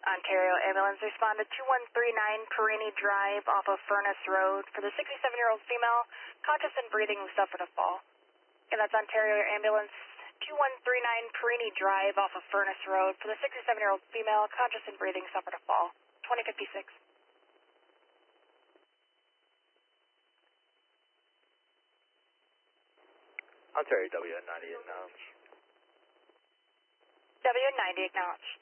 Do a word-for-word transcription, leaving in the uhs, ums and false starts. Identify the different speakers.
Speaker 1: Ontario ambulance responded two one three nine Perini Drive off of Furnace Road for the sixty-seven-year-old female, conscious and breathing, who suffered a fall. And that's Ontario ambulance two one three nine Perini Drive off of Furnace Road for the sixty-seven-year-old female, conscious and breathing, suffered a fall. twenty fifty-six.
Speaker 2: Ontario W N ninety acknowledged.
Speaker 1: W N ninety acknowledged.